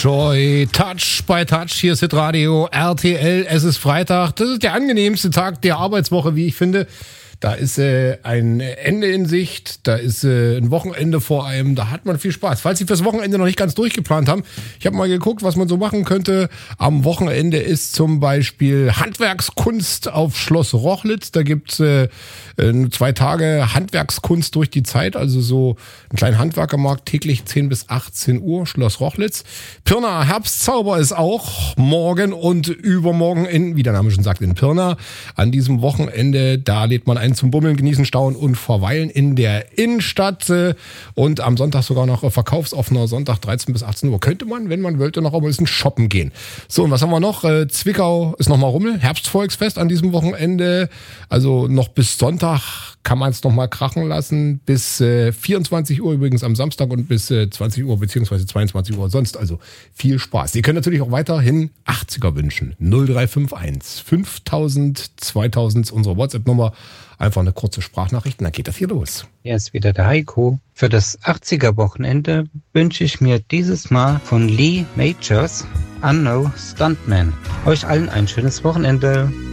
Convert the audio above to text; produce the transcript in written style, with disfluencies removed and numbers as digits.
Joy Touch bei Touch. Hier ist Hitradio RTL. Es ist Freitag. Das ist der angenehmste Tag der Arbeitswoche, wie ich finde. Da ist ein Ende in Sicht, da ist ein Wochenende vor einem, da hat man viel Spaß. Falls Sie fürs Wochenende noch nicht ganz durchgeplant haben, ich habe mal geguckt, was man so machen könnte. Am Wochenende ist zum Beispiel Handwerkskunst auf Schloss Rochlitz. Da gibt's 2 Tage Handwerkskunst durch die Zeit, also so einen kleinen Handwerkermarkt täglich 10 bis 18 Uhr, Schloss Rochlitz. Pirna Herbstzauber ist auch morgen und übermorgen wie der Name schon sagt, in Pirna. An diesem Wochenende, da lädt man ein zum Bummeln, Genießen, Staunen und Verweilen in der Innenstadt und am Sonntag sogar noch verkaufsoffener Sonntag 13 bis 18 Uhr. Könnte man, wenn man wollte, noch ein bisschen shoppen gehen. So, und was haben wir noch? Zwickau ist nochmal Rummel, Herbstvolksfest an diesem Wochenende. Also noch bis Sonntag kann man es nochmal krachen lassen. Bis 24 Uhr übrigens am Samstag und bis 20 Uhr bzw. 22 Uhr sonst. Also viel Spaß. Sie können natürlich auch weiterhin 80er wünschen. 0351 5000 2000 ist unsere WhatsApp-Nummer. Einfach eine kurze Sprachnachricht und dann geht das hier los. Hier ist wieder der Heiko. Für das 80er-Wochenende wünsche ich mir dieses Mal von Lee Majors Unknown Stuntman. Euch allen ein schönes Wochenende.